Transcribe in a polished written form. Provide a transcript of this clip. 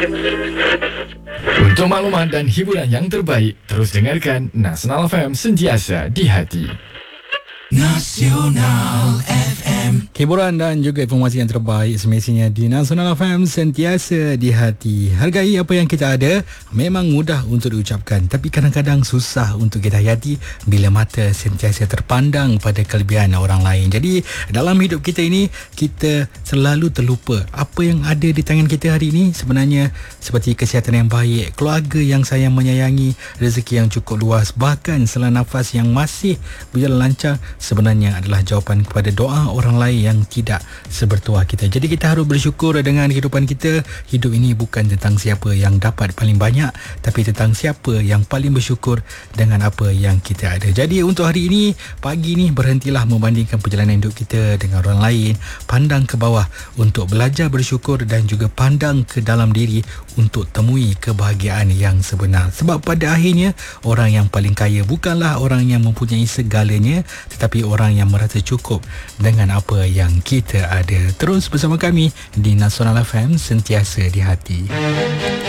Untuk maklumat dan hiburan yang terbaik, terus dengarkan Nasional FM, sentiasa di hati. Nasional FM. Hiburan dan juga informasi yang terbaik semestinya di Nasional FM, sentiasa di hati. Hargai apa yang kita ada memang mudah untuk diucapkan, tapi kadang-kadang susah untuk kita hayati bila mata sentiasa terpandang pada kelebihan orang lain. Jadi dalam hidup kita ini, kita selalu terlupa apa yang ada di tangan kita hari ini sebenarnya, seperti kesihatan yang baik, keluarga yang sayang menyayangi, rezeki yang cukup luas, bahkan selang nafas yang masih berjalan lancar, sebenarnya adalah jawapan kepada doa orang lain yang tidak sebertuah kita. Jadi kita harus bersyukur dengan kehidupan kita. Hidup ini bukan tentang siapa yang dapat paling banyak, tapi tentang siapa yang paling bersyukur dengan apa yang kita ada. Jadi untuk hari ini, pagi ni, berhentilah membandingkan perjalanan hidup kita dengan orang lain. Pandang ke bawah untuk belajar bersyukur dan juga pandang ke dalam diri untuk temui kebahagiaan yang sebenar. Sebab pada akhirnya, orang yang paling kaya bukanlah orang yang mempunyai segalanya, tetapi orang yang merasa cukup dengan apa yang kita ada. Terus bersama kami di Nasional FM, sentiasa di hati.